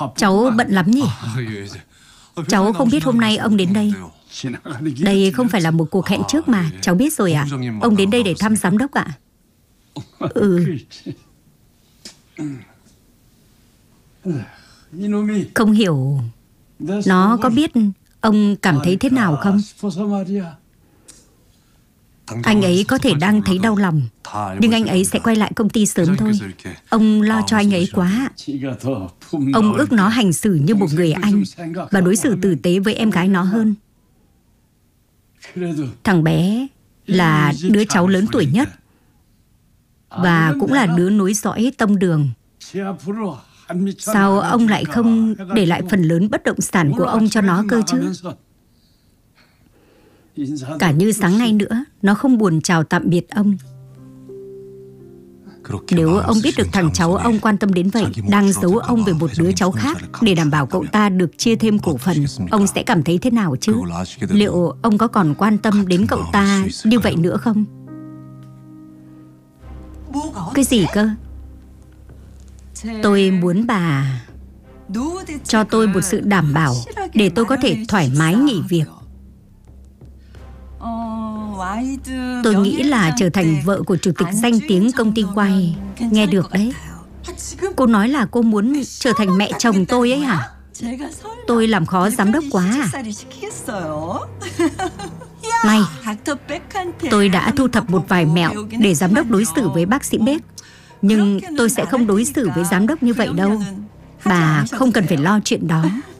Cháu bận lắm nhỉ? Cháu không biết hôm nay ông đến đây. Đây không phải là một cuộc hẹn trước mà. Cháu biết rồi ạ. Ông đến đây để thăm giám đốc ạ. Không hiểu nó có biết ông cảm thấy thế nào không? Anh ấy có thể đang thấy đau lòng, nhưng anh ấy sẽ quay lại công ty sớm thôi. Ông lo cho anh ấy quá. Ông ước nó hành xử như một người anh và đối xử tử tế với em gái nó hơn. Thằng bé là đứa cháu lớn tuổi nhất và cũng là đứa nối dõi tông đường. Sao ông lại không để lại phần lớn bất động sản của ông cho nó cơ chứ? Cả như sáng nay nữa, nó không buồn chào tạm biệt ông. Nếu ông biết được thằng cháu ông quan tâm đến vậy đang giấu ông về một đứa cháu khác để đảm bảo cậu ta được chia thêm cổ phần, ông sẽ cảm thấy thế nào chứ? Liệu ông có còn quan tâm đến cậu ta như vậy nữa không? Cái gì cơ? Tôi muốn bà cho tôi một sự đảm bảo để tôi có thể thoải mái nghỉ việc. Tôi nghĩ là trở thành vợ của chủ tịch danh tiếng công ty quay. Nghe được đấy. Cô nói là cô muốn trở thành mẹ chồng tôi ấy hả? Tôi làm khó giám đốc quá à? Này, tôi đã thu thập một vài mẹo để giám đốc đối xử với bác sĩ Beck. Nhưng tôi sẽ không đối xử với giám đốc như vậy đâu. Bà không cần phải lo chuyện đó.